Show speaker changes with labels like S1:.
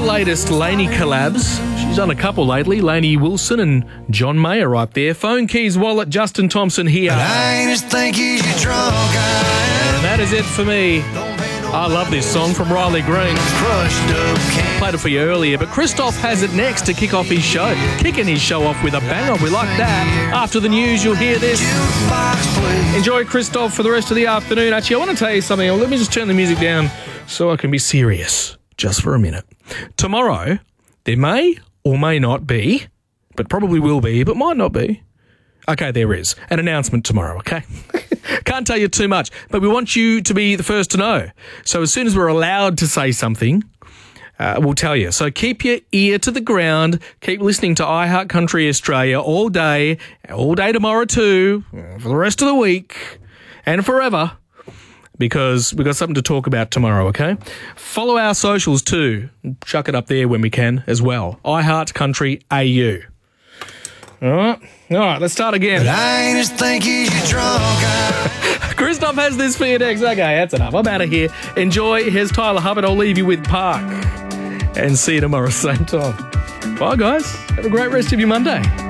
S1: latest Lainey collabs. She's done a couple lately. Lainey Wilson and John Mayer right there. Phone Keys Wallet, Justin Thompson here.
S2: But I just think you're drunk.
S1: And that is it for me. I love this song from Riley Green. Played it for you earlier, but Christoph has it next to kick off his show. Kicking his show off with a banger. We like that. After the news, you'll hear this. Enjoy Christoph for the rest of the afternoon. Actually, I want to tell you something. Let me just turn the music down so I can be serious just for a minute. Tomorrow, there may or may not be, but probably will be, but might not be. Okay, there is an announcement tomorrow, okay? Can't tell you too much, but we want you to be the first to know. So as soon as we're allowed to say something, we'll tell you. So keep your ear to the ground. Keep listening to iHeart Country Australia all day tomorrow too, for the rest of the week and forever, because we've got something to talk about tomorrow, okay? Follow our socials too. Chuck it up there when we can as well. iHeart Country AU. All right, let's start again.
S2: But I just think you're drunk.
S1: Christoph has this for you next. Okay, that's enough. I'm out of here. Enjoy. Here's Tyler Hubbard. I'll leave you with Park. And see you tomorrow, same time. Bye, guys. Have a great rest of your Monday.